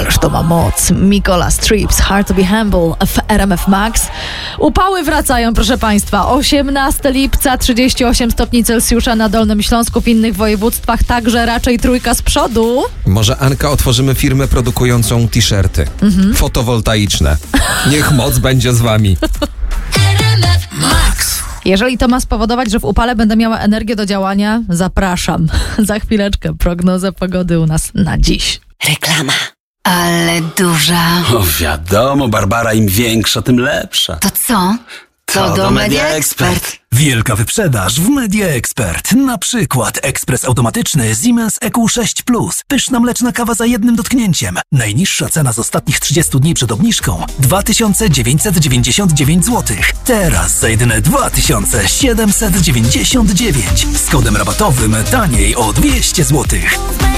ależ to ma moc. Mikola Strips, Hard to be Humble w RMF Max. Upały wracają, proszę Państwa. 18 lipca, 38 stopni Celsjusza na Dolnym Śląsku, w innych województwach także raczej trójka z przodu. Może, Anka, otworzymy firmę produkującą t-shirty fotowoltaiczne. Niech moc będzie z wami. Max. Jeżeli to ma spowodować, że w upale będę miała energię do działania, zapraszam. Za chwileczkę prognozę pogody u nas na dziś. Reklama. Ale duża. O, wiadomo, Barbara, im większa, tym lepsza. To co? To do Media Expert. Wielka wyprzedaż w Media Expert. Na przykład ekspres automatyczny Siemens EQ6 Plus. Pyszna mleczna kawa za jednym dotknięciem. Najniższa cena z ostatnich 30 dni przed obniżką 2999 zł. Teraz za jedyne 2799. Z kodem rabatowym taniej o 200 zł.